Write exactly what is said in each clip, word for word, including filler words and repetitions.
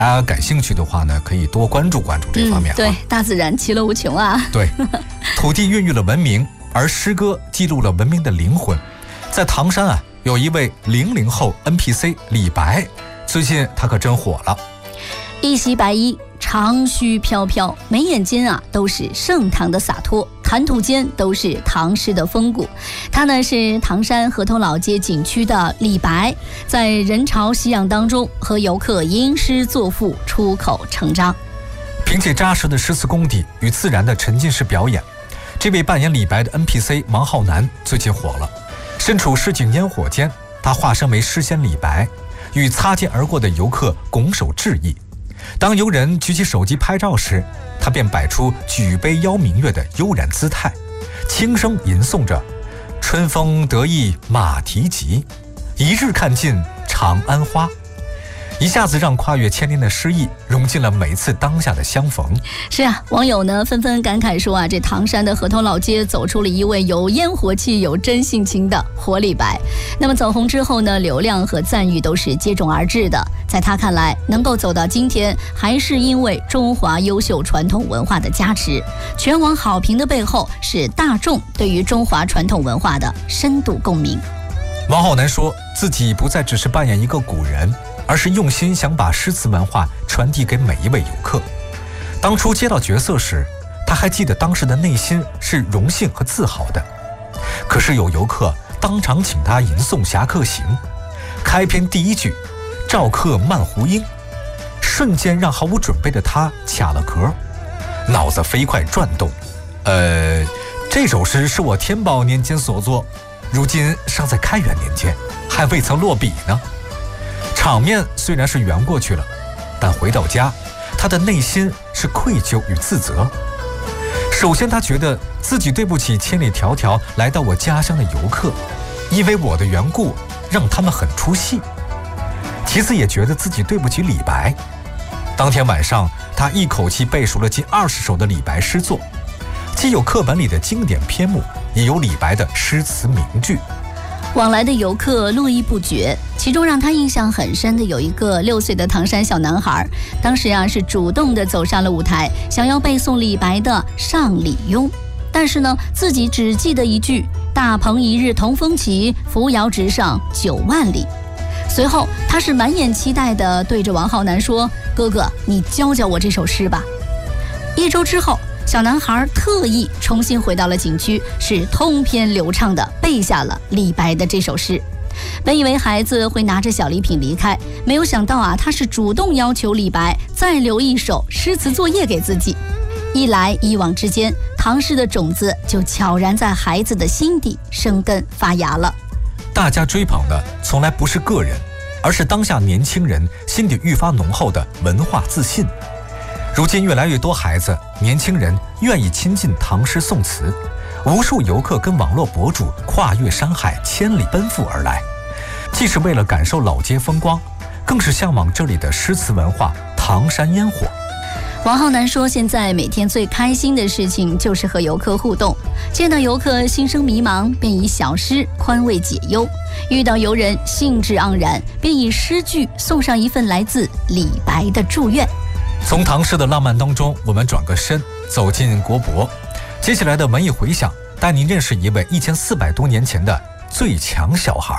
大家感兴趣的话呢，可以多关注关注这方面、啊嗯、对，大自然其乐无穷啊。 对，土地孕育了文明，而诗歌记录了文明的灵魂。在唐山啊，有一位零零后 N P C 李白，最近他可真火了。 一袭白衣，长须飘飘，眉眼间啊都是盛唐的洒脱，谈吐间都是唐诗的风骨。他呢是唐山河头老街景区的李白，在人潮熙攘当中和游客吟诗作赋，出口成章。 凭借扎实的诗词功底与自然的沉浸式表演，这位扮演李白的 N P C 王浩南最近火了。身处市井烟火间，他化身为诗仙李白，与擦肩而过的游客拱手致意。当游人举起手机拍照时，他便摆出举杯邀明月的悠然姿态，轻声吟诵着春风得意马蹄疾，一日看尽长安花，一下子让跨越千年的诗意融进了每次当下的相逢。 是啊，网友呢纷纷感慨说啊，这唐山的河头老街走出了一位有烟火气、有真性情的活李白。那么走红之后呢，流量和赞誉都是接踵而至的。在他看来，能够走到今天，还是因为中华优秀传统文化的加持。全网好评的背后，是大众对于中华传统文化的深度共鸣。 王浩南说自己不再只是扮演一个古人，而是用心想把诗词文化传递给每一位游客。当初接到角色时，他还记得当时的内心是荣幸和自豪的。可是有游客当场请他吟诵《侠客行》，开篇第一句赵客漫胡缨，瞬间让毫无准备的他卡了壳，脑子飞快转动。呃，这首诗是我天宝年间所作，如今尚在开元年间，还未曾落笔呢。场面虽然是圆过去了，但回到家，他的内心是愧疚与自责。首先，他觉得自己对不起千里迢迢来到我家乡的游客，因为我的缘故让他们很出戏。其次，也觉得自己对不起李白。当天晚上，他一口气背熟了近二十首的李白诗作，既有课本里的经典篇目，也有李白的诗词名句。 往来的游客络绎不绝，其中让他印象很深的有一个六岁的唐山小男孩，当时啊是主动的走上了舞台，想要背诵李白的《上李邕》，但是呢自己只记得一句“大鹏一日同风起，扶摇直上九万里”。随后他是满眼期待地对着王浩南说：“哥哥，你教教我这首诗吧。”一周之后，小男孩特意重新回到了景区，是通篇流畅地背下了李白的这首诗。本以为孩子会拿着小礼品离开，没有想到啊，他是主动要求李白再留一首诗词作业给自己。一来一往之间，唐诗的种子就悄然在孩子的心底生根发芽了。 大家追捧的从来不是个人，而是当下年轻人心底愈发浓厚的文化自信。如今越来越多孩子、年轻人愿意亲近唐诗宋词，无数游客跟网络博主跨越山海，千里奔赴而来，既是为了感受老街风光，更是向往这里的诗词文化、唐山烟火。 王浩南说，现在每天最开心的事情就是和游客互动，见到游客心生迷茫，便以小诗宽慰解忧；遇到游人兴致盎然，便以诗句送上一份来自李白的祝愿。 从唐诗的浪漫当中，我们转个身，走进国博。接下来的文艺回响，带您认识一位一千四百多年前的最强小孩。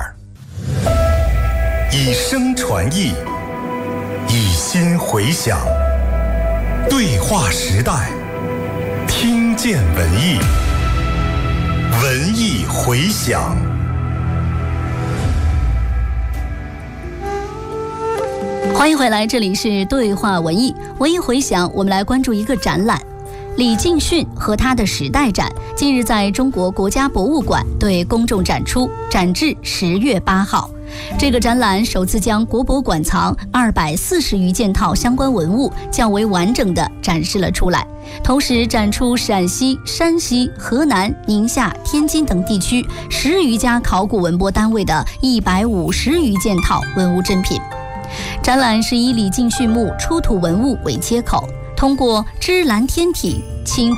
以声传艺，以心回响。对话时代，听见文艺，文艺回响。 欢迎回来，这里是对话文艺，文艺回响。我们来关注一个展览，李敬训和他的时代展，近日在中国国家博物馆对公众展出，展至十月八号。这个展览首次将国博馆藏二百四十余件套相关文物较为完整地展示了出来，同时展出陕西、山西、河南、宁夏、天津等地区十余家考古文博单位的一百五十余件套文物珍品。展览是以李敬训墓出土文物为切口，通过芝兰天体、青